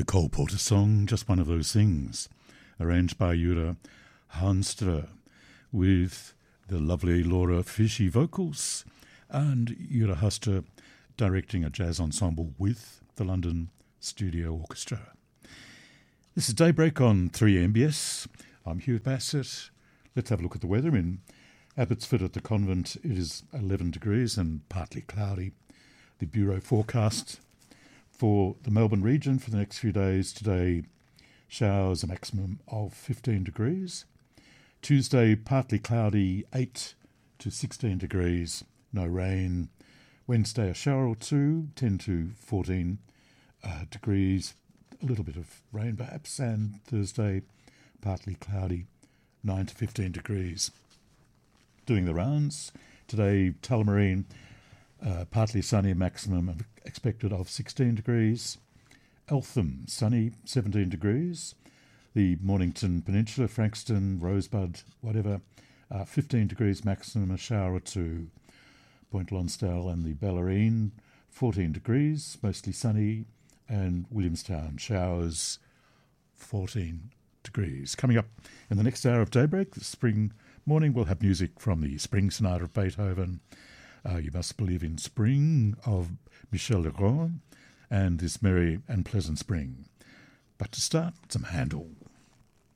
The Cole Porter song, Just One of Those Things, arranged by Jura Hanstra, with the lovely Laura Fishy vocals and Jura Hanstra directing a jazz ensemble with the London Studio Orchestra. This is Daybreak on 3MBS. I'm Hugh Bassett. Let's have a look at the weather. In Abbotsford at the Convent, it is 11 degrees and partly cloudy. The Bureau forecast for the Melbourne region for the next few days: today, showers, a maximum of 15 degrees. Tuesday, partly cloudy, 8 to 16 degrees, no rain. Wednesday, a shower or two, 10 to 14 degrees, a little bit of rain perhaps. And Thursday, partly cloudy, 9 to 15 degrees. Doing the rounds, today, Tullamarine, partly sunny, maximum expected of 16 degrees. Eltham, sunny, 17 degrees. The Mornington Peninsula, Frankston, Rosebud, whatever, 15 degrees maximum, a shower or two. Point Lonsdale and the Bellarine, 14 degrees, mostly sunny. And Williamstown, showers, 14 degrees. Coming up in the next hour of Daybreak, the spring morning, we'll have music from the Spring Sonata of Beethoven, You Must Believe in Spring of Michel Legrand, and This Merry and Pleasant Spring. But to start, some Handel.